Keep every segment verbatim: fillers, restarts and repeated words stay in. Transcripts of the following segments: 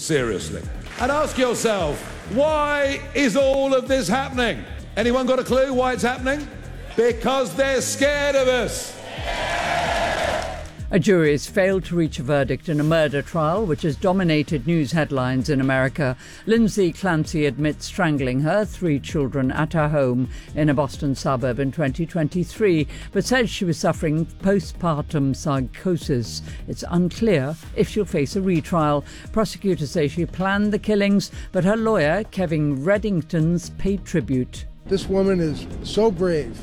seriously. And ask yourself, why is all of this happening? Anyone got a clue why it's happening? Because they're scared of us. A jury has failed to reach a verdict in a murder trial which has dominated news headlines in America. Lindsay Clancy admits strangling her three children at her home in a Boston suburb in twenty twenty-three, but says she was suffering postpartum psychosis. It's unclear if she'll face a retrial. Prosecutors say she planned the killings, but her lawyer, Kevin Reddington's, paid tribute. This woman is so brave.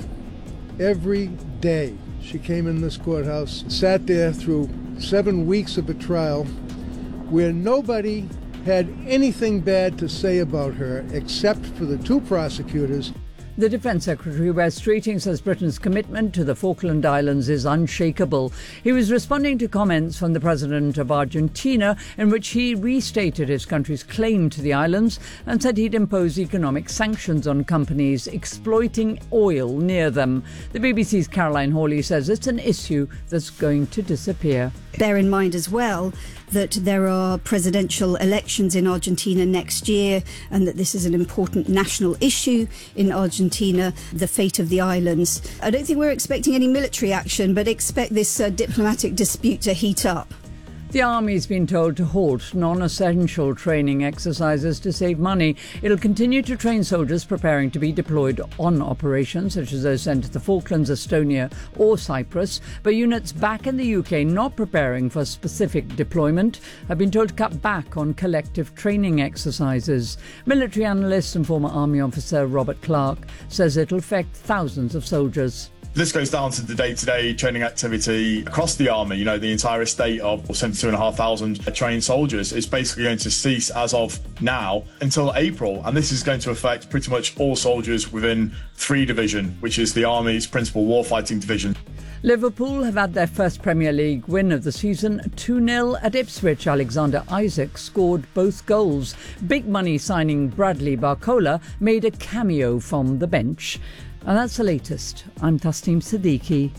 Every day she came in this courthouse, sat there through seven weeks of a trial where nobody had anything bad to say about her except for the two prosecutors. The Defence Secretary, Wes Streeting, says Britain's commitment to the Falkland Islands is unshakable. He was responding to comments from the President of Argentina in which he restated his country's claim to the islands and said he'd impose economic sanctions on companies exploiting oil near them. The B B C's Caroline Hawley says it's an issue that's going to disappear. Bear in mind as well that there are presidential elections in Argentina next year and that this is an important national issue in Argentina, the fate of the islands. I don't think we're expecting any military action, but expect this uh, diplomatic dispute to heat up. The Army's been told to halt non-essential training exercises to save money. It'll continue to train soldiers preparing to be deployed on operations, such as those sent to the Falklands, Estonia or Cyprus. But units back in the U K not preparing for specific deployment have been told to cut back on collective training exercises. Military analyst and former Army officer Robert Clark says it'll affect thousands of soldiers. This goes down to the day-to-day training activity across the Army. You know, the entire estate of seventy-two thousand five hundred trained soldiers is basically going to cease as of now until April. And this is going to affect pretty much all soldiers within three Division, which is the Army's principal warfighting division. Liverpool have had their first Premier League win of the season, two nil at Ipswich. Alexander Isak scored both goals. Big money signing Bradley Barcola made a cameo from the bench. And that's the latest. I'm Tasneem Siddiqui.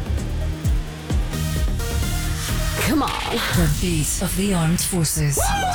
Come on. The beat of the armed forces.